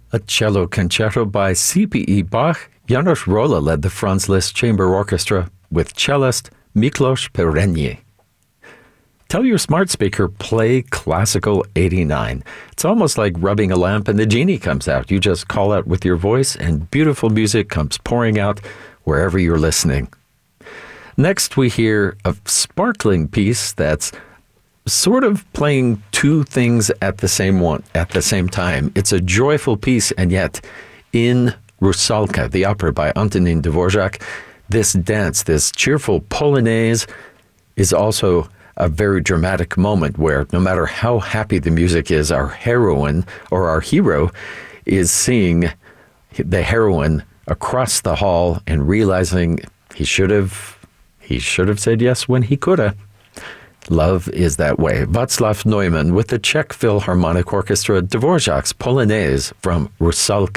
A cello concerto by C.P.E. Bach. Janos Rolla led the Franz Liszt Chamber Orchestra with cellist Miklos Perenyi. Tell your smart speaker, play Classical 89. It's almost like rubbing a lamp and the genie comes out. You just call out with your voice and beautiful music comes pouring out wherever you're listening. Next, we hear a sparkling piece that's sort of playing two things at the same time. It's a joyful piece, and yet in Rusalka, the opera by Antonin Dvorak, this dance, this cheerful polonaise is also a very dramatic moment where no matter how happy the music is, our heroine or our hero is seeing the heroine across the hall and realizing he should have said yes when he could have. Love is that way. Václav Neumann with the Czech Philharmonic Orchestra, Dvorak's Polonaise from Rusalka.